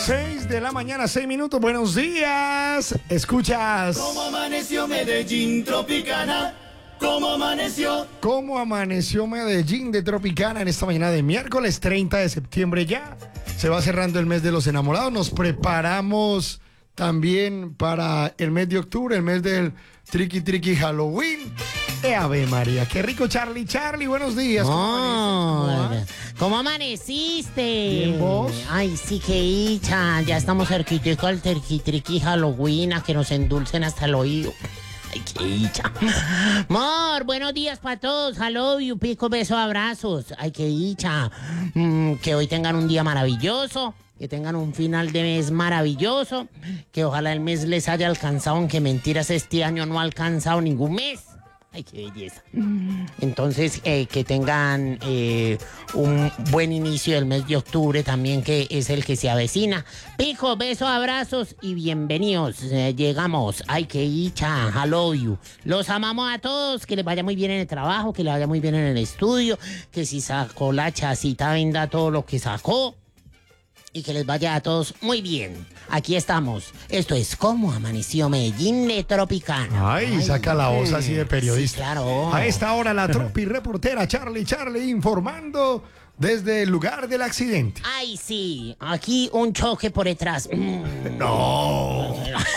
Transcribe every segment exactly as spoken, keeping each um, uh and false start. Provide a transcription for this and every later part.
seis de la mañana, seis minutos. Buenos días. Escuchas. ¿Cómo amaneció Medellín Tropicana? ¿Cómo amaneció? ¿Cómo amaneció Medellín de Tropicana en esta mañana de miércoles treinta de septiembre ya? Se va cerrando el mes de los enamorados. Nos preparamos también para el mes de octubre, el mes del Triqui Triqui Halloween. ¡Eh, Ave María! ¡Qué rico, Charlie! Charlie, buenos días. ¿Cómo Oh, amaneces? ¿Cómo amaneciste? Bien, ¿vos? Ay, sí, que hicha. Ya estamos cerquiticos al triqui triqui Halloween, a que nos endulcen hasta el oído. Ay, qué hicha. Amor, buenos días para todos. Hello, you pico, beso, abrazos. Ay, qué hicha. Mm, que hoy tengan un día maravilloso. Que tengan un final de mes maravilloso. Que ojalá el mes les haya alcanzado, aunque mentiras, este año no ha alcanzado ningún mes. Ay, qué belleza. Entonces, eh, que tengan eh, un buen inicio del mes de octubre también, que es el que se avecina. Pico, besos, abrazos y bienvenidos. Eh, llegamos. Ay, qué dicha. Hello you. Los amamos a todos. Que les vaya muy bien en el trabajo, que les vaya muy bien en el estudio. Que si sacó la chacita, venda todo lo que sacó. Y que les vaya a todos muy bien. Aquí estamos. Esto es Cómo Amaneció Medellín de Tropicana. Ay, saca la voz así de periodista. Sí, claro. A esta hora la tropi reportera Charlie Charlie informando desde el lugar del accidente. Ay, sí. Aquí un choque por detrás. Mm. No.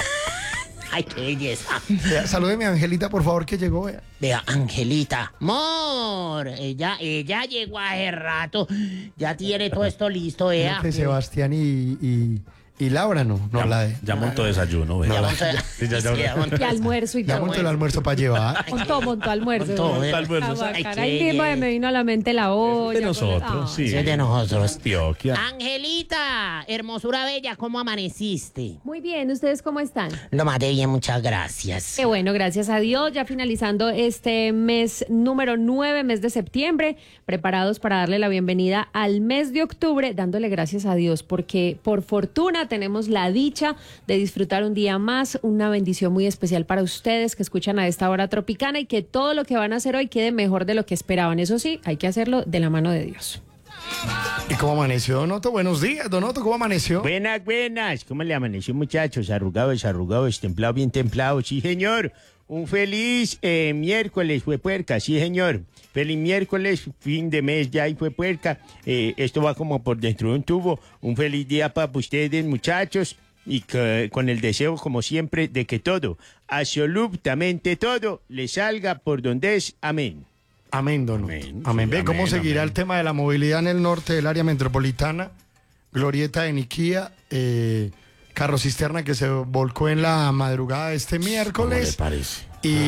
Ay, qué belleza. Vea, salúdeme a Angelita, por favor, que llegó. Vea. Vea, Angelita. Amor, ella, ella llegó hace rato. Ya tiene todo esto listo, vea. Que Sebastián y, y, y Laura no, no Ya, la de. ya montó desayuno, ¿ve? Ya la- montó- Sí, ya, ya, sí, ya montó- Y almuerzo y Ya todo. montó el almuerzo para llevar. Montó, montó almuerzo. Montó, ¿no? ¿eh? almuerzo. Ah, Ay, bacana. qué Ahí mismo bien. me vino a la mente la olla. De nosotros, sí. Sí, es de nosotros. Antioquia. Angelita, hermosura bella, ¿cómo amaneciste? Muy bien, ¿ustedes cómo están? Lo maté bien, muchas gracias. Qué bueno, gracias a Dios. Ya finalizando este mes número nueve, mes de septiembre, preparados para darle la bienvenida al mes de octubre, dándole gracias a Dios, porque por fortuna tenemos la dicha de disfrutar un día más, una bendición muy especial para ustedes que escuchan a esta hora tropicana y que todo lo que van a hacer hoy quede mejor de lo que esperaban. Eso sí, hay que hacerlo de la mano de Dios. ¿Y cómo amaneció, Donoto? Buenos días, Donoto, ¿cómo amaneció? Buenas, buenas. ¿Cómo le amaneció, muchachos? Arrugados, arrugados, templado, bien templado. Sí, señor. Un feliz eh, miércoles, fue puerca. Sí, señor. Feliz miércoles, fin de mes ya y fue puerca. Eh, esto va como por dentro de un tubo. Un feliz día para ustedes, muchachos. Y que, con el deseo, como siempre, de que todo, absolutamente todo, le salga por donde es. Amén. Amén, Donoto. Amén, Amén. sí, Ve cómo amén, seguirá amén. el tema de la movilidad en el norte del área metropolitana. Glorieta de Niquía, eh, carro cisterna que se volcó en la madrugada de este ¿Cómo le miércoles. parece?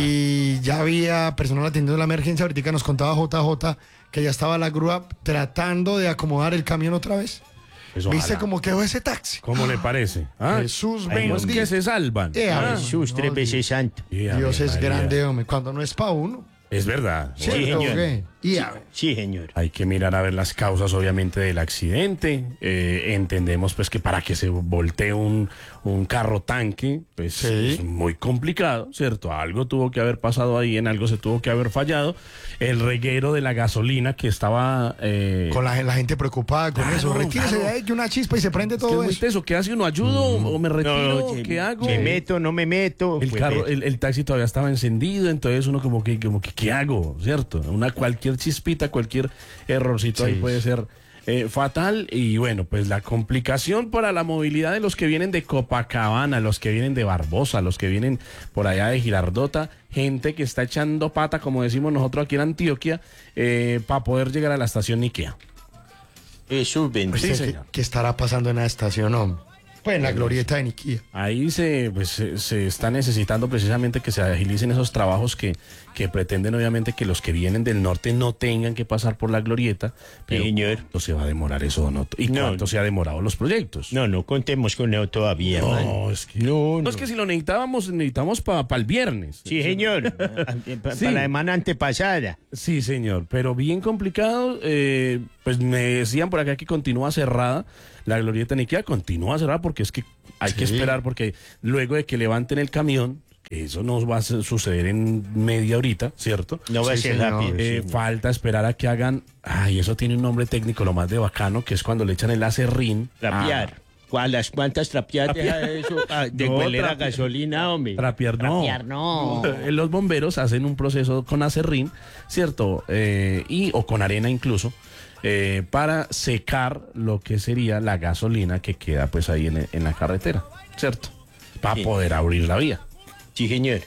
Y ya había personal atendiendo la emergencia. Ahorita nos contaba J J que ya estaba la grúa tratando de acomodar el camión otra vez. Pues ¿Viste ojalá. cómo quedó ese taxi? ¿Cómo le parece? ¿Ah? Jesús ¿Cómo es bendito. que se salvan? Eh, Ah, a ver, Jesús, no, tres veces santo. y Ave Dios es María. grande, hombre. Cuando no es pa' uno. Es verdad. ¿Cierto, señor. qué? Y a ver. Sí, señor. Hay que mirar a ver las causas, obviamente, del accidente. Eh, entendemos, pues, que para que se voltee un, un carro tanque, pues, Sí. es muy complicado, ¿cierto? Algo tuvo que haber pasado ahí, en algo se tuvo que haber fallado. El reguero de la gasolina que estaba... eh, Con la, la gente preocupada con Claro, eso. Retírese claro. de ahí que una chispa y se prende es que todo es muy eso. teso. ¿Qué hace uno? ¿Ayudo o me retiro? se- ¿Qué hago? ¿Me meto, no me meto? El Pues, carro, ve. el, el taxi todavía estaba encendido, entonces uno como que, como que, ¿qué hago? ¿Cierto? Una cualquier chispita, cualquier errorcito ahí Sí. puede ser eh, fatal. Y bueno, pues la complicación para la movilidad de los que vienen de Copacabana, los que vienen de Barbosa, los que vienen por allá de Girardota, gente que está echando pata, como decimos nosotros aquí en Antioquia, eh, para poder llegar a la estación Niquea. Jesús bendito. Pues, Sí, ¿qué, señor. qué estará pasando en la estación, hombre? Pues en la glorieta de Niquía. Ahí se, pues, se, se está necesitando precisamente que se agilicen esos trabajos que, que pretenden obviamente que los que vienen del norte no tengan que pasar por la glorieta. Pero Señor. ¿cuánto se va a demorar eso, no? ¿Y No. cuánto se ha demorado los proyectos? No, no contemos con eso todavía, No, hermano. es que, No, no, no. es que si lo necesitábamos, necesitamos para el viernes. Sí, señor. Para Sí. la semana antepasada. Sí, señor, pero bien complicado. eh, pues me decían por acá que continúa cerrada. La glorieta Niquea continúa cerrada porque es que hay que Sí. esperar porque luego de que levanten el camión, que eso no va a su- suceder en media horita, ¿cierto? No va Sí, a ser señor. rápido. Eh, sí. falta esperar a que hagan, ay, eso tiene un nombre técnico, lo más de bacano, que es cuando le echan el acerrín. Rapear. ¿Cuál, las cuantas trapeadas deja eso? Ah, de No, hueler a trape- gasolina, hombre. Trapear no. Trapear no. Eh, Los bomberos hacen un proceso con acerrín, ¿cierto? Eh, y, o con arena incluso, eh, para secar lo que sería la gasolina que queda pues ahí en, en la carretera, ¿cierto? Para Sí. poder abrir la vía. Sí, señor.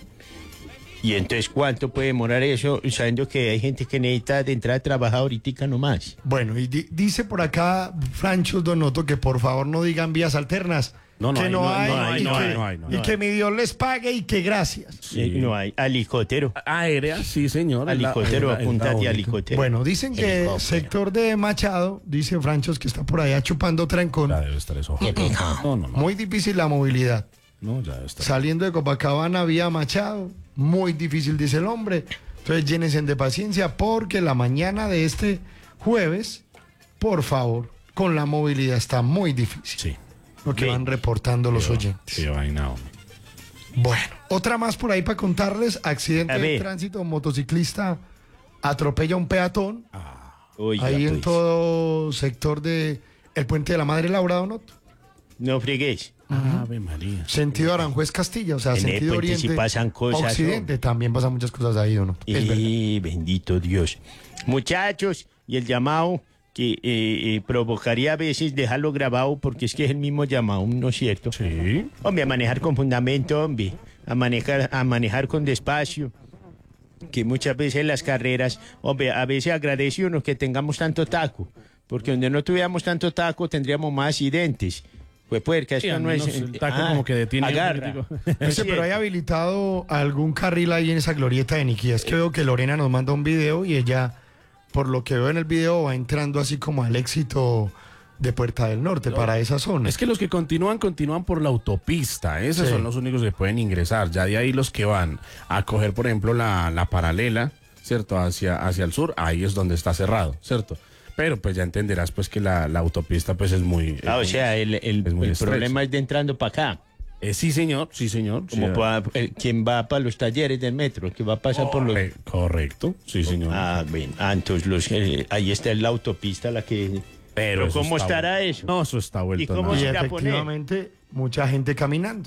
¿Y entonces cuánto puede demorar eso, sabiendo que hay gente que necesita de entrar a trabajar ahorita nomás? Bueno, y di- dice por acá Francho Donoto que por favor no digan vías alternas. No, no que hay, no, no, hay, no hay, y no que, hay, no hay, no y hay. que mi Dios les pague y que gracias. Sí. Eh, no hay. Alicotero. Aérea, sí, señor. es la- Alicotero, es la- es la apúntate única. alicotero. Bueno, dicen que Helicóptero. sector de Machado, dice Franchos que está por allá chupando trancón. Ya debe estar eso. Qué pecado. No, no, no. Muy difícil la movilidad. No, ya debe estar. Saliendo de Copacabana vía Machado, muy difícil, dice el hombre. Entonces llénense de paciencia porque la mañana de este jueves, por favor, con la movilidad está muy difícil. Sí. Lo que Ve. van reportando los oyentes. Qué vaina, hombre. Bueno, otra más por ahí para contarles. Accidente A de ver. tránsito, motociclista atropella a un peatón. Oiga, ahí en pues. todo sector de el Puente de la Madre Laura, Donoto. No fregues. Ave María. Sentido Aranjuez Castilla, o sea, En el sentido puente sí oriente. pasan cosas, Occidente también pasan muchas cosas ahí, Donoto. Es verdad. Y bendito Dios. Muchachos, y el llamado que eh, eh, provocaría a veces dejarlo grabado porque es que es el mismo llamado, ¿no es cierto? Sí. Hombre, a manejar con fundamento, hombre, a manejar, a manejar con despacio, que muchas veces las carreras, hombre, a veces agradece uno que tengamos tanto taco, porque donde no tuviéramos tanto taco tendríamos más accidentes. Pues puerca, Sí, esto al no es... menos el taco como que detiene un agarra. poquitico. No es Ese, pero hay cierto. habilitado algún carril ahí en esa glorieta de Niquía. Es que veo que Lorena nos manda un video y ella, por lo que veo en el video, va entrando así como al éxito de Puerta del Norte para esa zona. Es que los que continúan, continúan por la autopista. Esos Sí. son los únicos que pueden ingresar. Ya de ahí los que van a coger, por ejemplo, la, la paralela, ¿cierto? Hacia, hacia el sur, ahí es donde está cerrado, ¿cierto? Pero pues ya entenderás pues que la, la autopista pues es muy... Ah, o es sea, el, el- es muy el estrecho. problema es de entrando para acá. muy- eh, sí, señor, sí, señor. Como sí, pa- el- quien va para los talleres del metro, que va a pasar por los... corre- Correcto, sí, señor. Ah, bien. Ah, entonces los, eh, ahí está la autopista, la que... Pero eso ¿cómo está estará vuelto- eso? No, eso está vuelto ¿Y cómo Y nada. se irá a poner? efectivamente, mucha gente caminando.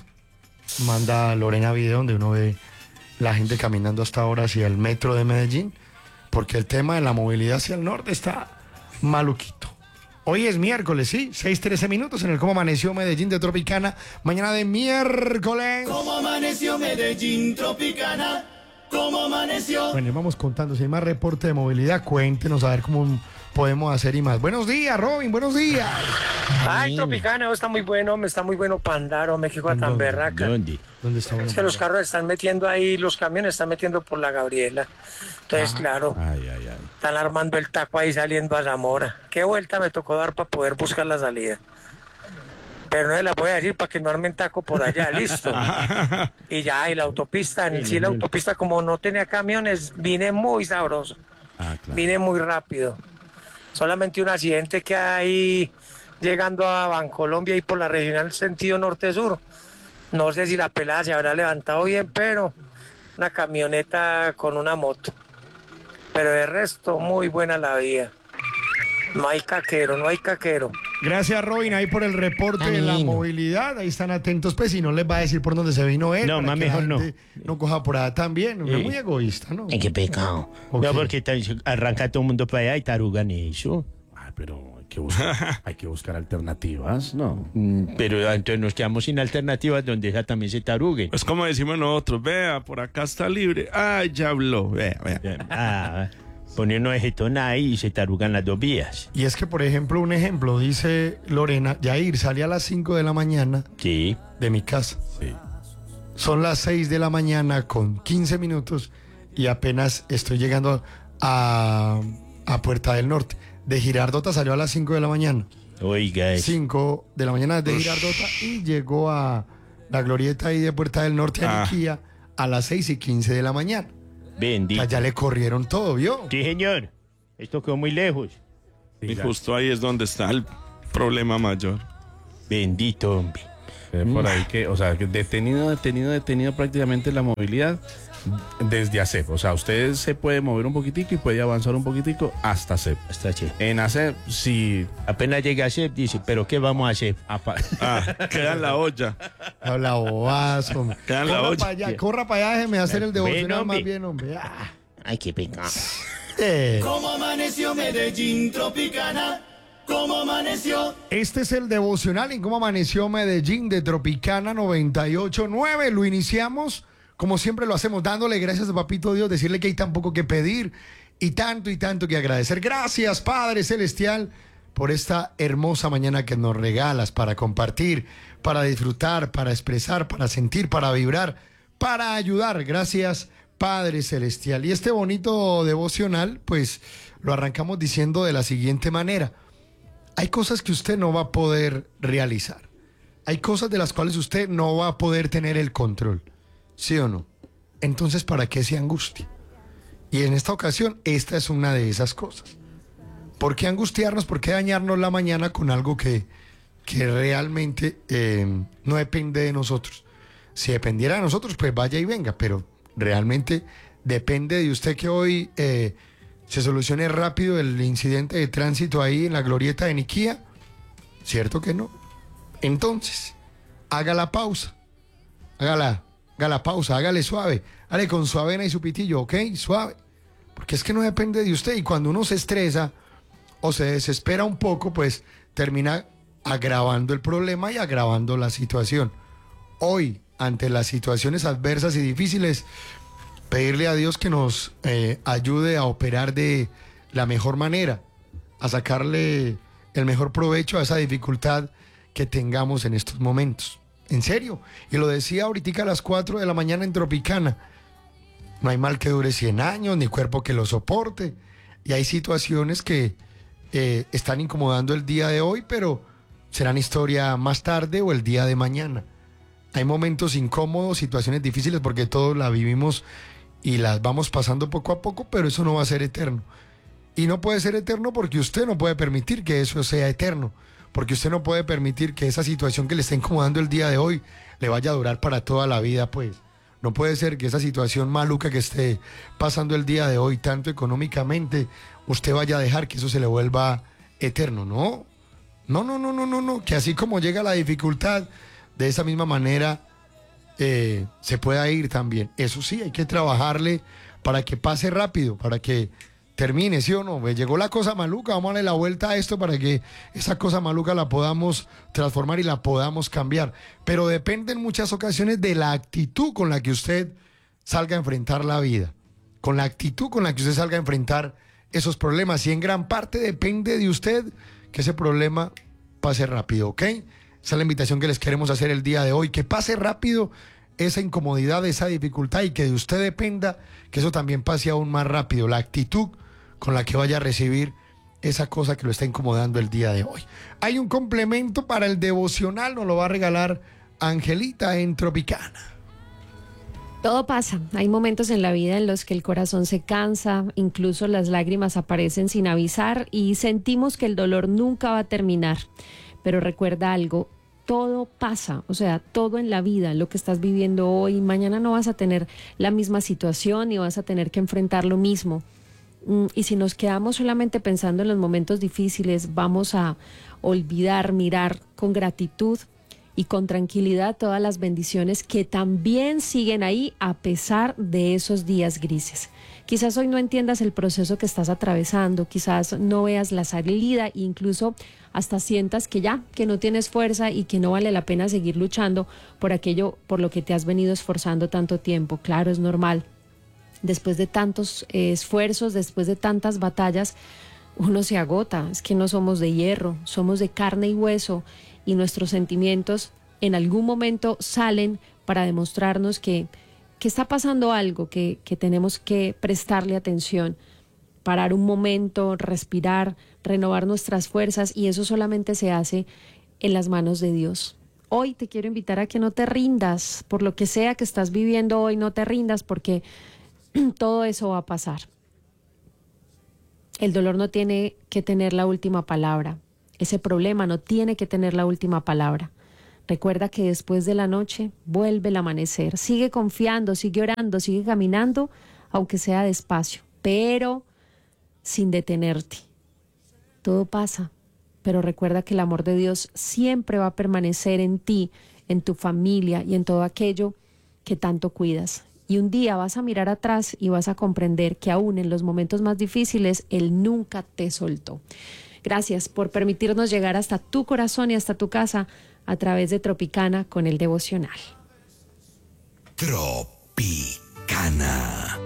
Manda Lorena video donde uno ve la gente caminando hasta ahora hacia el metro de Medellín, porque el tema de la movilidad hacia el norte está maluquito. Hoy es miércoles, ¿sí? seis trece minutos en el Cómo Amaneció Medellín de Tropicana. Mañana de miércoles. Como amaneció Medellín Tropicana, como amaneció. Bueno, y vamos contando. Si hay más reporte de movilidad, cuéntenos a ver cómo podemos hacer y más. Buenos días, Robin, buenos días. Ay, Tropicana, está muy bueno, me está muy bueno para andar, hombre, qué cosa tan ¿Dónde? berraca. ¿Dónde? ¿Dónde está? Es que los carros están metiendo ahí, los camiones están metiendo por la Gabriela. Entonces, claro, Ay, ay, ay. están armando el taco ahí saliendo a Zamora. Qué vuelta me tocó dar para poder buscar la salida. Pero no se la voy a decir para que no armen taco por allá, listo. Y ya, y la autopista, en sí la autopista como no tenía camiones, vine muy sabroso. Ah, claro. Vine muy rápido. Solamente un accidente que hay llegando a Bancolombia y por la regional sentido norte-sur. No sé si la pelada se habrá levantado bien, pero una camioneta con una moto. Pero de resto, muy buena la vía. No hay caquero, no hay caquero. Gracias, Robin, ahí por el reporte de la Amén. movilidad. Ahí están atentos, pues, y no les va a decir por dónde se vino él. No, para más que la mejor no. gente no coja por allá también. Uno Eh. es muy egoísta, ¿no? Ay, qué pecado. Ok. No, porque tal- arranca todo el mundo para allá y tarugan eso. Ay, pero hay que buscar, hay que buscar alternativas, ¿no? Mm, Pero ah, entonces nos quedamos sin alternativas donde esa también se taruguen. Es como decimos nosotros, vea, por acá está libre. Ay, ya habló, vea, vea. Ah, ponernos ejetón ahí y se tarugan las dos vías. Y es que, por ejemplo, un ejemplo, dice Lorena, Yair, salí a las cinco de la mañana Sí. de mi casa. Sí. Son las seis de la mañana con quince minutos y apenas estoy llegando a, a Puerta del Norte. De Girardota salió a las cinco de la mañana. Oiga, es- cinco de la mañana de Girardota y llegó a la glorieta ahí de Puerta del Norte a Ah. Niquía a las seis y quince de la mañana. bendito. Allá le corrieron todo, ¿vio? Sí, señor. Esto quedó muy lejos. Y justo ahí es donde está el problema mayor. Bendito, hombre. Eh, Por ahí que, o sea, que detenido, detenido, detenido prácticamente la movilidad desde ASEP. O sea, usted se puede mover un poquitico y puede avanzar un poquitico hasta ASEP. Hasta ASEP. En ASEP, si... Apenas llega ASEP, dice, ¿pero qué vamos a hacer? apa- Ah, queda en la olla. Habla bobazo. hombre. Queda en la Corra olla. para allá, corra para allá, déjeme hacer el devocional Bueno, hombre. más bien, hombre. Ah, Ay, qué pecado. eh. ¿Cómo amaneció Medellín Tropicana? ¿Cómo amaneció? Este es el devocional en cómo amaneció Medellín de Tropicana noventa y ocho punto nueve. Lo iniciamos, como siempre lo hacemos, dándole gracias a Papito Dios, decirle que hay tan poco que pedir y tanto y tanto que agradecer. Gracias, Padre Celestial, por esta hermosa mañana que nos regalas para compartir, para disfrutar, para expresar, para sentir, para vibrar, para ayudar. Gracias, Padre Celestial. Y este bonito devocional, pues lo arrancamos diciendo de la siguiente manera. Hay cosas que usted no va a poder realizar. Hay cosas de las cuales usted no va a poder tener el control. ¿Sí o no? Entonces, ¿para qué se angustia? Y en esta ocasión, esta es una de esas cosas. ¿Por qué angustiarnos? ¿Por qué dañarnos la mañana con algo que, que realmente eh, no depende de nosotros? Si dependiera de nosotros, pues vaya y venga, pero realmente depende de usted que hoy... Eh, se solucione rápido el incidente de tránsito ahí en la glorieta de Niquía. ¿Cierto que no? Entonces, haga la pausa. Hágala, haga la pausa, hágale suave. Hágale con su avena y su pitillo, ¿ok? Suave. Porque es que no depende de usted. Y cuando uno se estresa o se desespera un poco, pues termina agravando el problema y agravando la situación. Hoy, ante las situaciones adversas y difíciles, pedirle a Dios que nos eh, ayude a operar de la mejor manera, a sacarle el mejor provecho a esa dificultad que tengamos en estos momentos. En serio, y lo decía ahorita a las cuatro de la mañana en Tropicana, no hay mal que dure cien años, ni cuerpo que lo soporte, y hay situaciones que eh, están incomodando el día de hoy, pero serán historia más tarde o el día de mañana. Hay momentos incómodos, situaciones difíciles, porque todos la vivimos y las vamos pasando poco a poco, pero eso no va a ser eterno. Y no puede ser eterno porque usted no puede permitir que eso sea eterno, porque usted no puede permitir que esa situación que le está incomodando el día de hoy le vaya a durar para toda la vida, pues. No puede ser que esa situación maluca que esté pasando el día de hoy, tanto económicamente, usted vaya a dejar que eso se le vuelva eterno, ¿no? No, no, no, no, no, no, que así como llega la dificultad, de esa misma manera eh, se pueda ir también. Eso sí, hay que trabajarle para que pase rápido, para que termine, ¿sí o no? Pues llegó la cosa maluca, vamos a darle la vuelta a esto para que esa cosa maluca la podamos transformar y la podamos cambiar. Pero depende en muchas ocasiones de la actitud con la que usted salga a enfrentar la vida, con la actitud con la que usted salga a enfrentar esos problemas. Y en gran parte depende de usted que ese problema pase rápido, ¿ok? Esa es la invitación que les queremos hacer el día de hoy, que pase rápido esa incomodidad, esa dificultad, y que de usted dependa que eso también pase aún más rápido, la actitud con la que vaya a recibir esa cosa que lo está incomodando el día de hoy. Hay un complemento para el devocional, nos lo va a regalar Angelita en Tropicana. Todo pasa. Hay momentos en la vida en los que el corazón se cansa, incluso las lágrimas aparecen sin avisar y sentimos que el dolor nunca va a terminar. Pero recuerda algo, todo pasa, o sea, todo en la vida, lo que estás viviendo hoy, mañana no vas a tener la misma situación y vas a tener que enfrentar lo mismo. Y si nos quedamos solamente pensando en los momentos difíciles, vamos a olvidar, mirar con gratitud y con tranquilidad todas las bendiciones que también siguen ahí a pesar de esos días grises. Quizás hoy no entiendas el proceso que estás atravesando, quizás no veas la salida e incluso hasta sientas que ya, que no tienes fuerza y que no vale la pena seguir luchando por aquello por lo que te has venido esforzando tanto tiempo. Claro, es normal. Después de tantos eh, esfuerzos, después de tantas batallas, uno se agota. Es que no somos de hierro, somos de carne y hueso, y nuestros sentimientos en algún momento salen para demostrarnos que, que está pasando algo, que, que tenemos que prestarle atención, parar un momento, respirar, renovar nuestras fuerzas, y eso solamente se hace en las manos de Dios. Hoy te quiero invitar a que no te rindas, por lo que sea que estás viviendo hoy, no te rindas, porque todo eso va a pasar. El dolor no tiene que tener la última palabra. Ese problema no tiene que tener la última palabra. Recuerda que después de la noche vuelve el amanecer. Sigue confiando, sigue orando, sigue caminando, aunque sea despacio, pero sin detenerte. Todo pasa, pero recuerda que el amor de Dios siempre va a permanecer en ti, en tu familia y en todo aquello que tanto cuidas. Y un día vas a mirar atrás y vas a comprender que aún en los momentos más difíciles, Él nunca te soltó. Gracias por permitirnos llegar hasta tu corazón y hasta tu casa a través de Tropicana con el devocional. Tropicana.